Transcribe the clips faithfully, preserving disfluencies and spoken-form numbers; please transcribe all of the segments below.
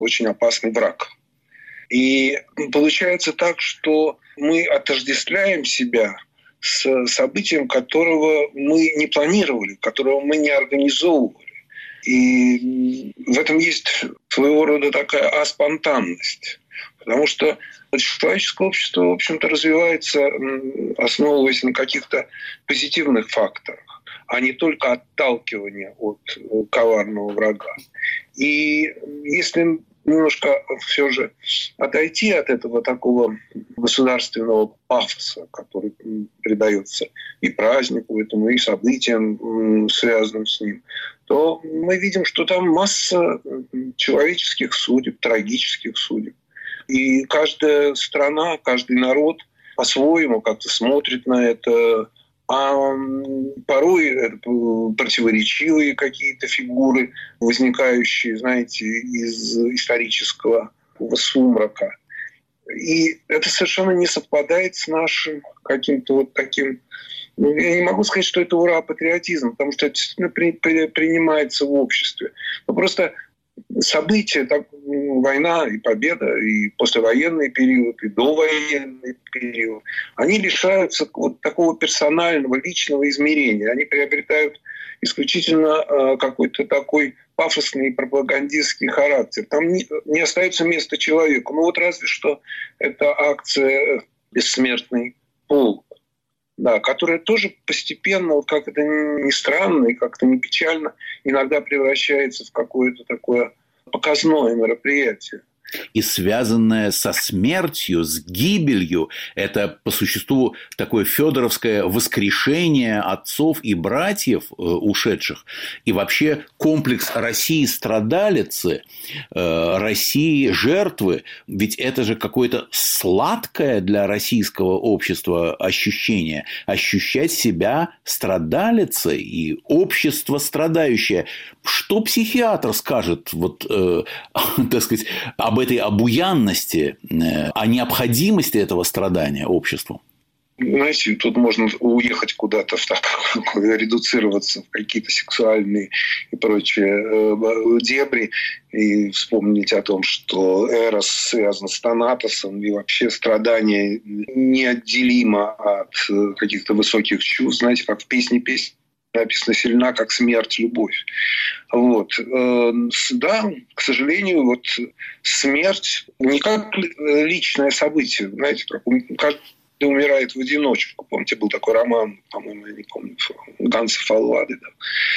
очень опасный враг. И получается так, что мы отождествляем себя с событием, которого мы не планировали, которого мы не организовывали. И в этом есть своего рода такая аспонтанность. Потому что человеческое общество, в общем-то, развивается, основываясь на каких-то позитивных факторах, а не только отталкивание от коварного врага. И если немножко все же отойти от этого такого государственного пафоса, который придается и празднику этому, и событиям, связанным с ним, то мы видим, что там масса человеческих судеб, трагических судеб. И каждая страна, каждый народ по-своему как-то смотрит на это. А порой это противоречивые какие-то фигуры, возникающие, знаете, из исторического сумрака. И это совершенно не совпадает с нашим каким-то вот таким... Ну, я не могу сказать, что это ура-патриотизм, потому что это действительно при, при, принимается в обществе. Но просто события, так, война и победа, и послевоенный период, и довоенный период, они лишаются вот такого персонального, личного измерения. Они приобретают исключительно э, какой-то такой пафосный пропагандистский характер. Там не, не остается места человеку. Ну вот разве что это акция «Бессмертный полк», да, которая тоже постепенно, вот как это ни странно и как-то не печально, иногда превращается в какое-то такое показное мероприятие. И связанное со смертью, с гибелью, это по существу такое фёдоровское воскрешение отцов и братьев э, ушедших. И вообще комплекс России страдалицы, э, России жертвы, ведь это же какое-то сладкое для российского общества ощущение. Ощущать себя страдалицей и общество страдающее. Что психиатр скажет, вот, э, так сказать, об этой обуянности, о необходимости этого страдания обществу? Знаете, тут можно уехать куда-то, в так, редуцироваться в какие-то сексуальные и прочие дебри и вспомнить о том, что Эрос связан с Танатосом, и вообще страдание неотделимо от каких-то высоких чувств. Знаете, как в песне песни написано «сильна, как смерть, любовь». Вот. Да, к сожалению, вот смерть не как личное событие. Знаете, как каждый умирает в одиночку. Помните, был такой роман, по-моему, я не помню, Ганса Фаллады. Да.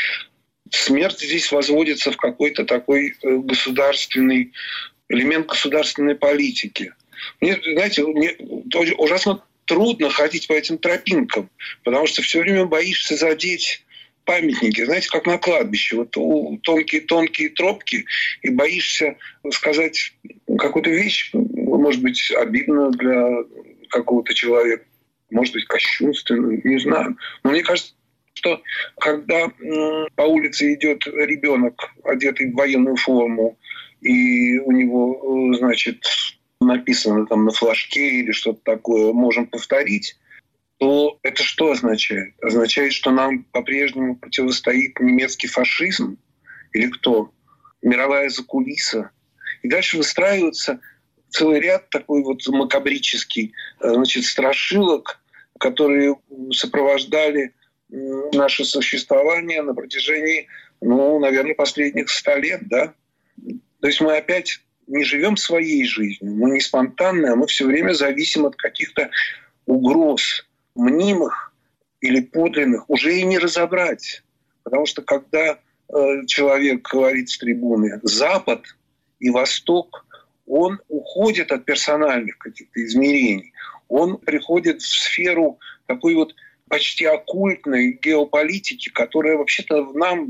Смерть здесь возводится в какой-то такой государственный элемент государственной политики. Мне, знаете, мне ужасно трудно ходить по этим тропинкам, потому что все время боишься задеть памятники, знаете, как на кладбище. Вот тонкие-тонкие тропки, и боишься сказать какую-то вещь, может быть, обидную для какого-то человека, может быть, кощунственную, не знаю. Но мне кажется, что когда по улице идет ребенок, одетый в военную форму, и у него, значит, написано там на флажке или что-то такое, можем повторить, то это что означает? Означает, что нам по-прежнему противостоит немецкий фашизм или кто? Мировая закулиса. И дальше выстраивается целый ряд такой вот макабрический, значит, страшилок, которые сопровождали наше существование на протяжении, ну, наверное, последних ста лет, да? То есть мы опять не живем своей жизнью, мы не спонтанны, а мы все время зависим от каких-то угроз, мнимых или подлинных, уже и не разобрать. Потому что когда э, человек говорит с трибуны «Запад» и «Восток», он уходит от персональных каких-то измерений. Он приходит в сферу такой вот почти оккультной геополитики, которая вообще-то нам,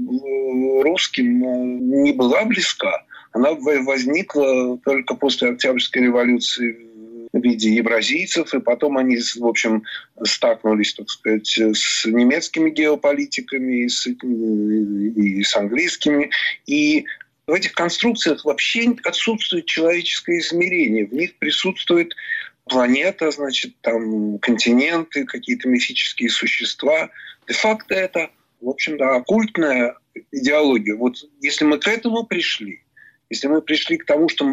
русским, не была близка. Она возникла только после Октябрьской революции в виде евразийцев, и потом они, в общем, столкнулись, так сказать, с немецкими геополитиками и с, и с английскими. И в этих конструкциях вообще отсутствует человеческое измерение. В них присутствует планета, значит, там континенты, какие-то мифические существа. Де-факто это, в общем-то, оккультная идеология. Вот если мы к этому пришли, если мы пришли к тому, что